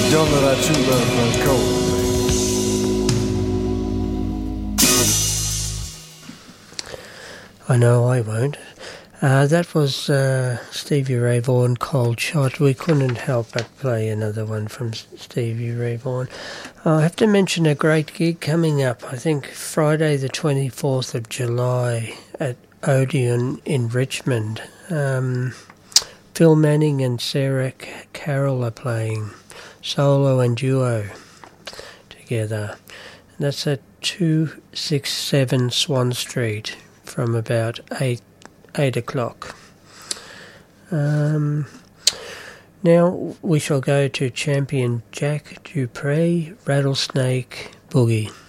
Don't let our true love run cold. I know I won't. That was Stevie Ray Vaughan, Cold Shot. We couldn't help but play another one from Stevie Ray Vaughan. I have to mention a great gig coming up, I think Friday the 24th of July at Odeon in Richmond. Phil Manning and Sarah Carroll are playing solo and duo together. And that's at 267 Swan Street from about 8 o'clock. Now we shall go to champion Jack Dupree, Rattlesnake Boogie.